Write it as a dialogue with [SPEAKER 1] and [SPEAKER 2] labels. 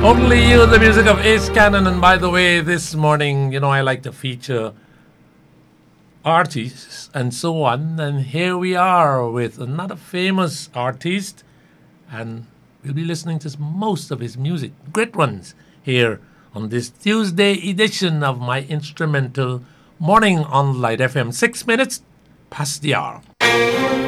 [SPEAKER 1] Only You, the music of Ace Cannon. And by the way, this morning, I like to feature artists and so on. And here we are with another famous artist. And we'll be listening to most of his music, great ones, here on this Tuesday edition of my instrumental morning on Light FM. 6 minutes past the hour.